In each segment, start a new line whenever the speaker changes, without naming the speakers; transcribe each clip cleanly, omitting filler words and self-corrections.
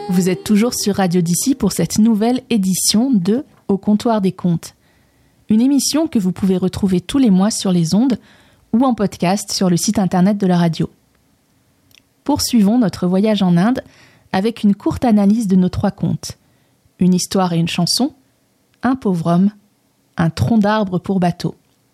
Vous êtes toujours sur Radio d'ici pour cette nouvelle édition de Au comptoir des contes. Une émission que vous pouvez retrouver tous les mois sur les ondes ou en podcast sur le site internet de la radio. Poursuivons notre voyage en Inde avec une courte analyse de nos 3 contes. Une histoire et une chanson, un pauvre homme, un tronc d'arbre pour bateau.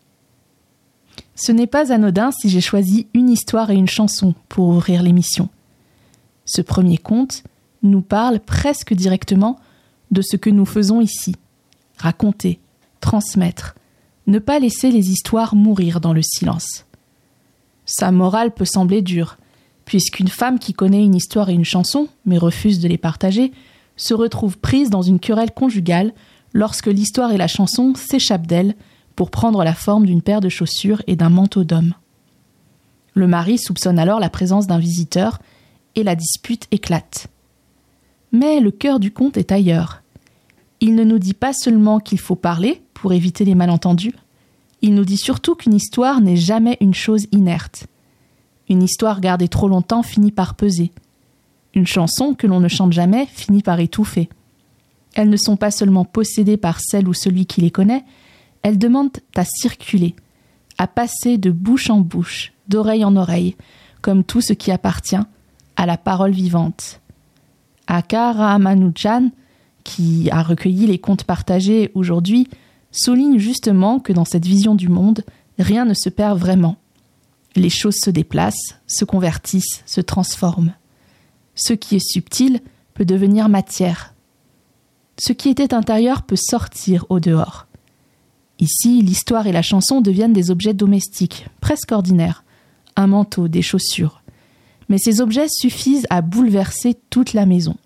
Ce n'est pas anodin si j'ai choisi une histoire et une chanson pour ouvrir l'émission. Ce premier conte nous parle presque directement de ce que nous faisons ici. Raconter, transmettre, ne pas laisser les histoires mourir dans le silence. Sa morale peut sembler dure, puisqu'une femme qui connaît une histoire et une chanson, mais refuse de les partager, se retrouve prise dans une querelle conjugale lorsque l'histoire et la chanson s'échappent d'elle pour prendre la forme d'une paire de chaussures et d'un manteau d'homme. Le mari soupçonne alors la présence d'un visiteur et la dispute éclate. Mais le cœur du conte est ailleurs. Il ne nous dit pas seulement qu'il faut parler pour éviter les malentendus, il nous dit surtout qu'une histoire n'est jamais une chose inerte. Une histoire gardée trop longtemps finit par peser. Une chanson que l'on ne chante jamais finit par étouffer. Elles ne sont pas seulement possédées par celle ou celui qui les connaît, elles demandent à circuler, à passer de bouche en bouche, d'oreille en oreille, comme tout ce qui appartient à la parole vivante. A.K. Ramanujan, qui a recueilli les contes partagés aujourd'hui, souligne justement que dans cette vision du monde, rien ne se perd vraiment. Les choses se déplacent, se convertissent, se transforment. Ce qui est subtil peut devenir matière. Ce qui était intérieur peut sortir au dehors. Ici, l'histoire et la chanson deviennent des objets domestiques, presque ordinaires. Un manteau, des chaussures. Mais ces objets suffisent à bouleverser toute la maison.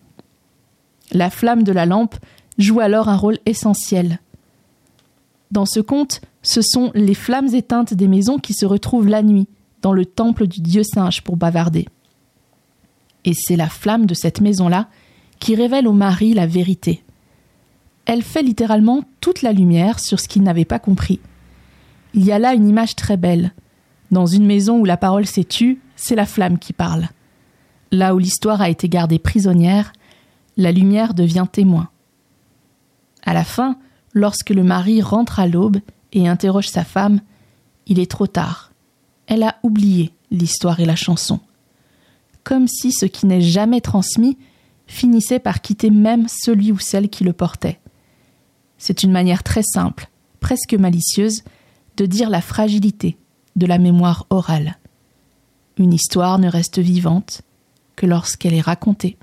La flamme de la lampe joue alors un rôle essentiel. Dans ce conte, ce sont les flammes éteintes des maisons qui se retrouvent la nuit, dans le temple du dieu singe pour bavarder. Et c'est la flamme de cette maison-là qui révèle au mari la vérité. Elle fait littéralement toute la lumière sur ce qu'il n'avait pas compris. Il y a là une image très belle. Dans une maison où la parole s'est tue, c'est la flamme qui parle. Là où l'histoire a été gardée prisonnière, la lumière devient témoin. À la fin, lorsque le mari rentre à l'aube et interroge sa femme, il est trop tard. Elle a oublié l'histoire et la chanson. Comme si ce qui n'est jamais transmis finissait par quitter même celui ou celle qui le portait. C'est une manière très simple, presque malicieuse, de dire la fragilité de la mémoire orale. Une histoire ne reste vivante que lorsqu'elle est racontée.